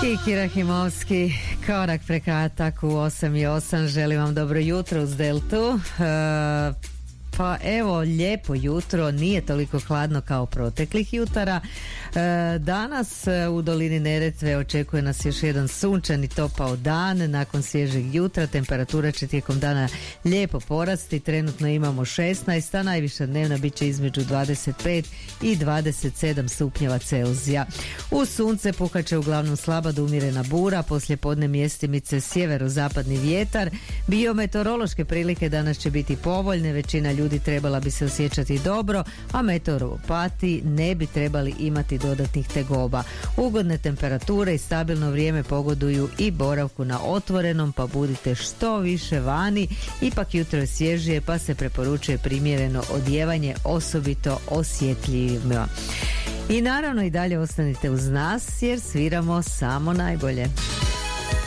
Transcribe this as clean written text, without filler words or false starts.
Kiki Rahimovski, korak preka ataku 8:08. Želim vam dobro jutro uz Deltu. Pa evo, lijepo jutro, nije toliko hladno kao proteklih jutara. Danas u dolini Neretve očekuje nas još jedan sunčan i topao dan. Nakon svježeg jutra temperatura će tijekom dana lijepo porasti. Trenutno imamo 16, a najviša dnevna bit će između 25 i 27 stupnjeva Celzija. U sunce puhat će uglavnom slaba do umjerena bura, poslije podne mjestimice sjeverozapadni vjetar. Biometeorološke prilike danas će biti povoljne, većina ljudi trebala bi se osjećati dobro, a meteoropati ne bi trebali imati dodatnih tegoba. Ugodne temperature i stabilno vrijeme pogoduju i boravku na otvorenom, pa budite što više vani. Ipak jutro je svježije, pa se preporučuje primjereno odijevanje, osobito osjetljivima. I naravno i dalje ostanite uz nas jer sviramo samo najbolje.